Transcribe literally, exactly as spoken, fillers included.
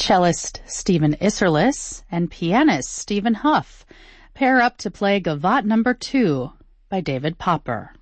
Cellist Stephen Isserlis and pianist Stephen Huff pair up to play Gavotte number two by David Popper.